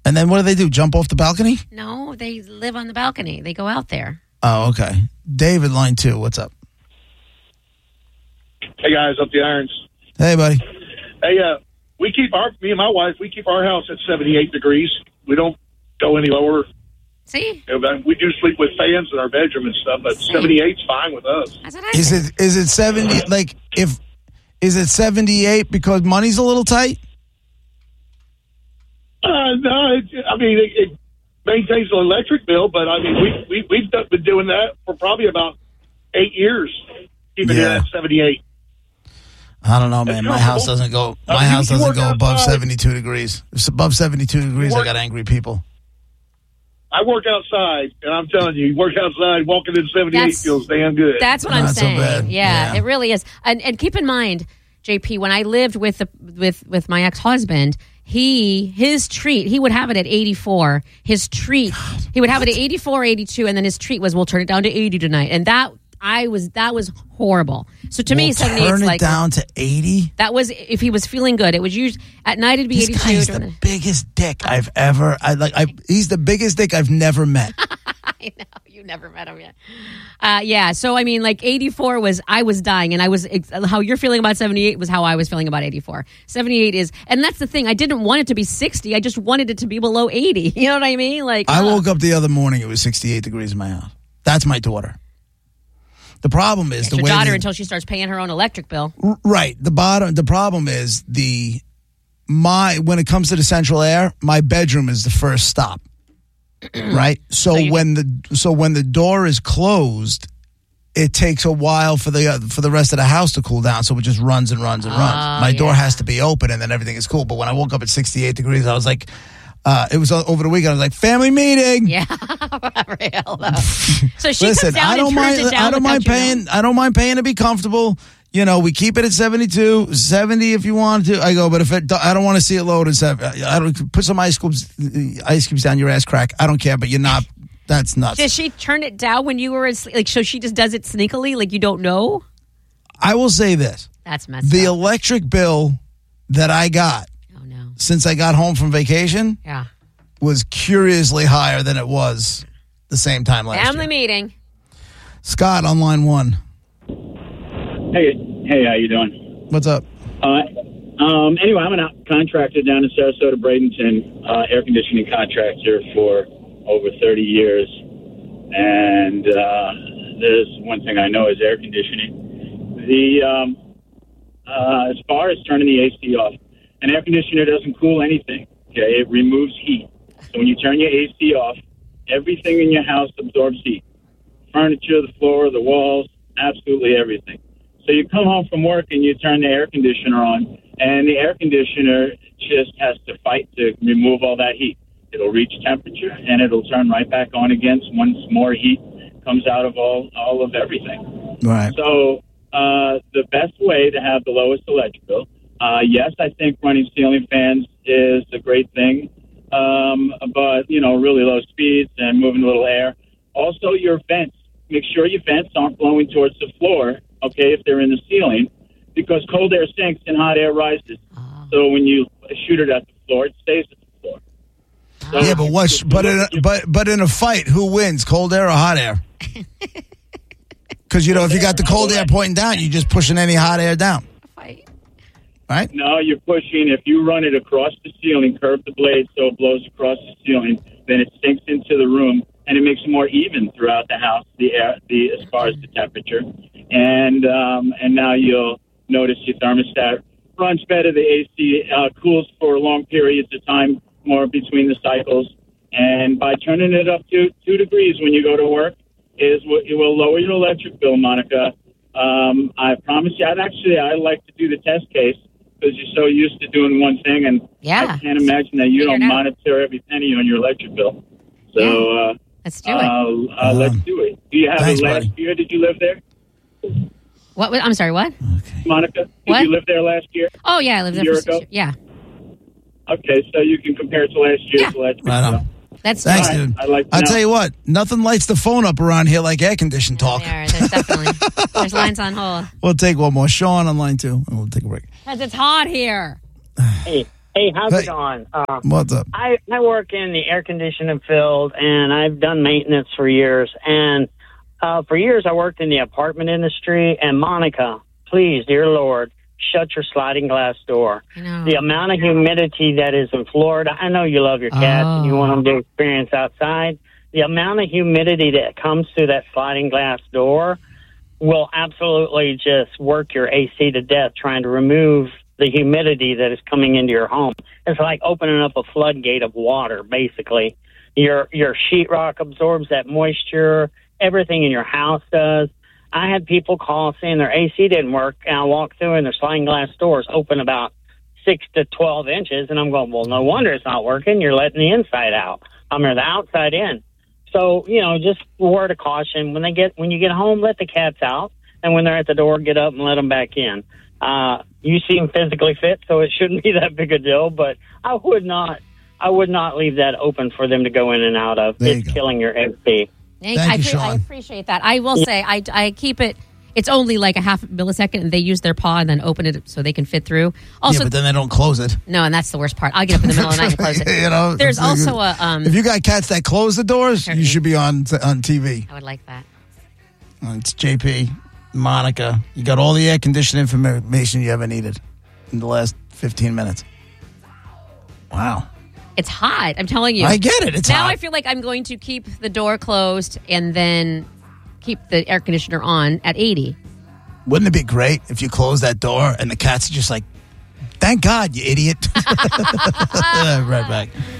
And then what do? Jump off the balcony? No, they live on the balcony. They go out there. Oh, okay. David, line 2. What's up? Hey, guys, up the irons. Hey, buddy. Hey, me and my wife, we keep our house at 78 degrees. We don't go any lower. See? We do sleep with fans in our bedroom and stuff, but 78's fine with us. That's what I said. Is it 70? Is it 78 because money's a little tight? No, it maintains the electric bill, but I mean, we've been doing that for probably about 8 years, keeping it at 78. I don't know, man. My house doesn't go. My house doesn't go above 72 degrees. If it's above 72 degrees, I got angry people. I work outside, and I'm telling you, work outside, walking in 78 feels damn good. That's what I'm saying. So bad. Yeah, it really is. And keep in mind, JP, when I lived with my ex-husband, his treat, he would have it at 84. His treat, he would have it at 84, 82, and then his treat was, we'll turn it down to 80 tonight. And that was horrible. So to me, 78 is like, turn it down to 80? That was if he was feeling good. It was usually at night it'd be 82. This guy's the biggest dick I've ever. He's the biggest dick I've never met. I know you never met him yet. Yeah. So I mean, like 84 I was dying, and how you're feeling about 78 was how I was feeling about 84. 78 is, and that's the thing. I didn't want it to be 60. I just wanted it to be below 80. You know what I mean? Like I woke up the other morning. It was 68 degrees in my house. That's my daughter. The problem is your daughter until she starts paying her own electric bill. Right. The problem is when it comes to the central air, my bedroom is the first stop. Right. So when the door is closed, it takes a while for the rest of the house to cool down. So it just runs and runs and runs. My door has to be open, and then everything is cool. But when I woke up at 68 degrees, I was like. It was over the weekend. I was like, family meeting. Yeah, real though. So she comes down and turns it down. I don't mind paying to be comfortable. You know, we keep it at 72, 70 if you want to. I go, but I don't want to see it lowered at 70. I don't put some ice cubes down your ass crack. I don't care, but you're not. That's nuts. Does she turn it down when you were like? So she just does it sneakily, like you don't know. I will say this. That's messed up. The electric bill that I got. Since I got home from vacation, was curiously higher than it was the same time last year. Family meeting. Scott on line 1. Hey, how you doing? What's up? Anyway, I'm a contractor down in Sarasota, Bradenton, air conditioning contractor for over 30 years. And there's one thing I know is air conditioning. As far as turning the AC off, an air conditioner doesn't cool anything. Okay, it removes heat. So when you turn your AC off, everything in your house absorbs heat. Furniture, the floor, the walls, absolutely everything. So you come home from work and you turn the air conditioner on, and the air conditioner just has to fight to remove all that heat. It'll reach temperature, and it'll turn right back on again once more heat comes out of all of everything. Right. So the best way to have the lowest electric bill, yes, I think running ceiling fans is a great thing, but, really low speeds and moving a little air. Also, your vents. Make sure your vents aren't blowing towards the floor, okay, if they're in the ceiling, because cold air sinks and hot air rises. So when you shoot it at the floor, it stays at the floor. So but in a fight, who wins, cold air or hot air? Because, if you got the cold air pointing down, you're just pushing any hot air down. Right? No, you're pushing. If you run it across the ceiling, curve the blade so it blows across the ceiling, then it sinks into the room, and it makes it more even throughout the house, as far as the temperature. And now you'll notice your thermostat runs better. The AC cools for long periods of time, more between the cycles. And by turning it up to 2 degrees when you go to work, it will lower your electric bill, Monica. I promise you, I like to do the test case, because you're so used to doing one thing, and I can't imagine that you don't monitor every penny on your electric bill. So let's do it. Let's do it. Do you have it last year? Did you live there? What? I'm sorry, what? Okay. Monica, did you live there last year? Oh, yeah, I lived there for 6 years. Yeah. Okay, so you can compare it to last year's electric bill. Thanks, dude. I'll tell you what, nothing lights the phone up around here like air conditioning talk. There's definitely. There's lines on hold. We'll take one more. Sean on line 2, and we'll take a break. Because it's hot here. Hey, Hey, how's Hey. it going? What's up? I work in the air conditioning field, and I've done maintenance for years. And for years, I worked in the apartment industry. And Monica, please, dear Lord, shut your sliding glass door. I know. The amount of humidity that is in Florida, I know you love your cats and you want them to experience outside. The amount of humidity that comes through that sliding glass door will absolutely just work your AC to death trying to remove the humidity that is coming into your home. It's like opening up a floodgate of water, basically. Your sheetrock absorbs that moisture. Everything in your house does. I had people call saying their AC didn't work, and I walked through and their sliding glass doors open about 6 to 12 inches, and I'm going, well, no wonder it's not working. You're letting the inside out. Or the outside in. So, just a word of caution. When you get home, let the cats out, and when they're at the door, get up and let them back in. You seem physically fit, so it shouldn't be that big a deal, but I would not leave that open for them to go in and out of. It's killing your AC. Thank you, Sean. I appreciate that. I will say I keep it. It's only like a half millisecond, and they use their paw and then open it so they can fit through. Also, Yeah, but then they don't close it. no, and that's the worst part. I'll get up in the middle of the night and close it. There's also a. If you got cats that close the doors, you should be on TV. I would like that. It's JP, Monica. You got all the air conditioning information you ever needed in the last 15 minutes. Wow. It's hot. I'm telling you. I get it. It's now hot. I feel like I'm going to keep the door closed and then keep the air conditioner on at 80. Wouldn't it be great if you close that door and the cats are just like, thank God, you idiot. Right back.